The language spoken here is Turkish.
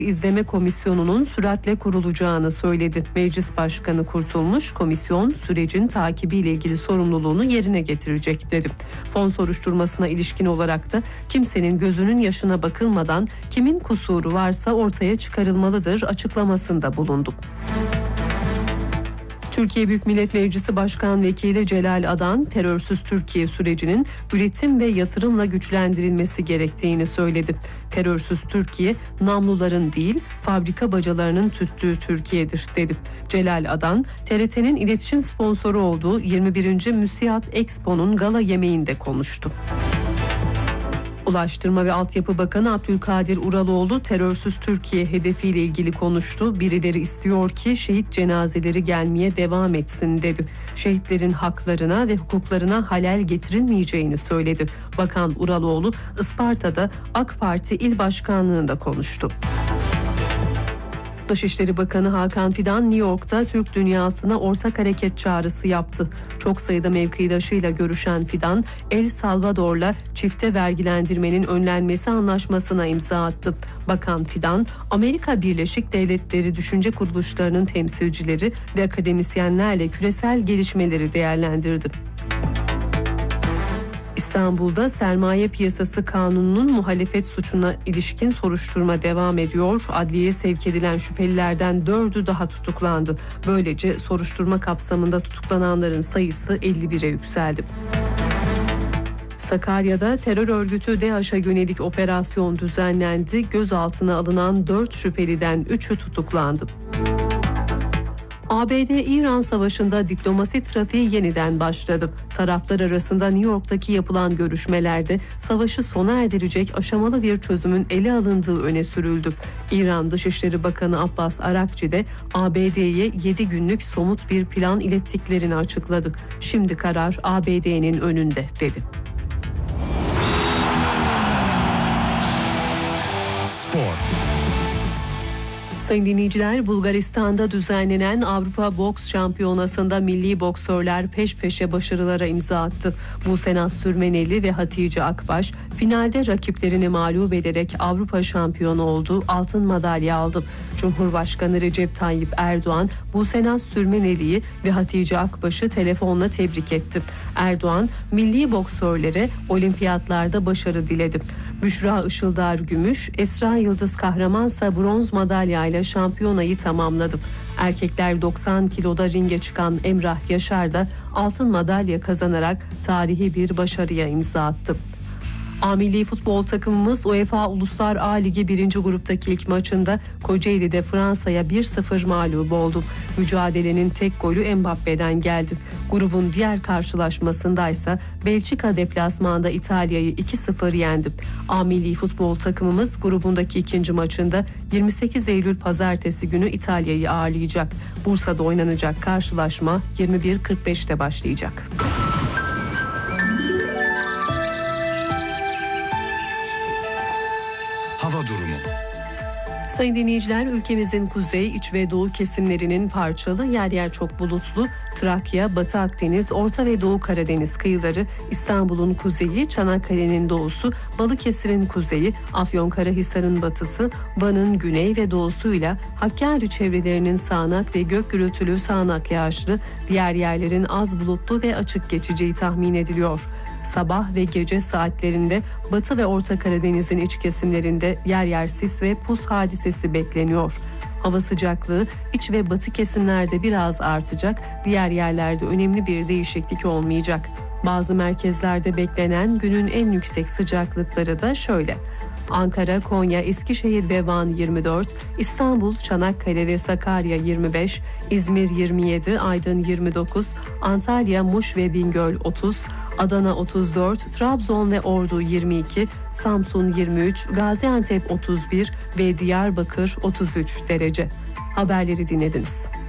İzleme komisyonunun süratle kurulacağını söyledi. Meclis Başkanı Kurtulmuş, komisyon sürecin takibiyle ilgili sorumluluğunu yerine getirecek dedi. Fon soruşturmasına ilişkin olarak da kimsenin gözünün yaşına bakılmadan kimin kusuru varsa ortaya çıkarılmalıdır açıklamasında bulundu. Türkiye Büyük Millet Meclisi Başkan Vekili Celal Adan, terörsüz Türkiye sürecinin üretim ve yatırımla güçlendirilmesi gerektiğini söyledi. Terörsüz Türkiye, namluların değil, fabrika bacalarının tüttüğü Türkiye'dir dedi. Celal Adan, TRT'nin iletişim sponsoru olduğu 21. Müsiat Expo'nun gala yemeğinde konuştu. Ulaştırma ve Altyapı Bakanı Abdülkadir Uraloğlu terörsüz Türkiye hedefiyle ilgili konuştu. Birileri istiyor ki şehit cenazeleri gelmeye devam etsin dedi. Şehitlerin haklarına ve hukuklarına halel getirilmeyeceğini söyledi. Bakan Uraloğlu Isparta'da AK Parti İl Başkanlığı'nda konuştu. Dışişleri Bakanı Hakan Fidan New York'ta Türk dünyasına ortak hareket çağrısı yaptı. Çok sayıda mevkidaşıyla görüşen Fidan, El Salvador'la çifte vergilendirmenin önlenmesi anlaşmasına imza attı. Bakan Fidan, Amerika Birleşik Devletleri düşünce kuruluşlarının temsilcileri ve akademisyenlerle küresel gelişmeleri değerlendirdi. İstanbul'da sermaye piyasası kanununun muhalefet suçuna ilişkin soruşturma devam ediyor. Adliyeye sevk edilen şüphelilerden 4'ü daha tutuklandı. Böylece soruşturma kapsamında tutuklananların sayısı 51'e yükseldi. Sakarya'da terör örgütü DAEŞ'e yönelik operasyon düzenlendi. Gözaltına alınan 4 şüpheliden 3'ü tutuklandı. ABD-İran savaşında diplomasi trafiği yeniden başladı. Taraflar arasında New York'taki yapılan görüşmelerde savaşı sona erdirecek aşamalı bir çözümün ele alındığı öne sürüldü. İran Dışişleri Bakanı Abbas Arakçi de ABD'ye 7 günlük somut bir plan ilettiklerini açıkladı. Şimdi karar ABD'nin önünde dedi. Spor. Sayın dinleyiciler, Bulgaristan'da düzenlenen Avrupa Boks Şampiyonası'nda milli boksörler peş peşe başarılara imza attı. Busenaz Sürmeneli ve Hatice Akbaş finalde rakiplerini mağlup ederek Avrupa şampiyonu oldu, altın madalya aldı. Cumhurbaşkanı Recep Tayyip Erdoğan, Busenaz Sürmeneli'yi ve Hatice Akbaş'ı telefonla tebrik etti. Erdoğan, milli boksörlere olimpiyatlarda başarı diledi. Büşra Işıldar gümüş, Esra Yıldız Kahramansa bronz madalyayla şampiyonayı tamamladı. Erkekler 90 kiloda ringe çıkan Emrah Yaşar da altın madalya kazanarak tarihi bir başarıya imza attı. A milli futbol takımımız UEFA Uluslar A Ligi 1. gruptaki ilk maçında Kocaeli'de Fransa'ya 1-0 mağlup oldu. Mücadelenin tek golü Mbappe'den geldi. Grubun diğer karşılaşmasındaysa Belçika deplasmanda İtalya'yı 2-0 yendi. A milli futbol takımımız grubundaki ikinci maçında 28 Eylül pazartesi günü İtalya'yı ağırlayacak. Bursa'da oynanacak karşılaşma 21.45'te başlayacak. Hava durumu. Sayın dinleyiciler, ülkemizin kuzey, iç ve doğu kesimlerinin parçalı, yer yer çok bulutlu, Trakya, Batı Akdeniz, Orta ve Doğu Karadeniz kıyıları, İstanbul'un kuzeyi, Çanakkale'nin doğusu, Balıkesir'in kuzeyi, Afyonkarahisar'ın batısı, Van'ın güney ve doğusuyla Hakkari çevrelerinin sağanak ve gök gürültülü sağanak yağışlı, diğer yerlerin az bulutlu ve açık geçeceği tahmin ediliyor. Sabah ve gece saatlerinde Batı ve Orta Karadeniz'in iç kesimlerinde yer yer sis ve pus hadisesi bekleniyor. Hava sıcaklığı iç ve batı kesimlerde biraz artacak, diğer yerlerde önemli bir değişiklik olmayacak. Bazı merkezlerde beklenen günün en yüksek sıcaklıkları da şöyle: Ankara, Konya, Eskişehir ve Van 24, İstanbul, Çanakkale ve Sakarya 25, İzmir 27, Aydın 29, Antalya, Muş ve Bingöl 30, Adana 34, Trabzon ve Ordu 22, Samsun 23, Gaziantep 31 ve Diyarbakır 33 derece. Haberleri dinlediniz.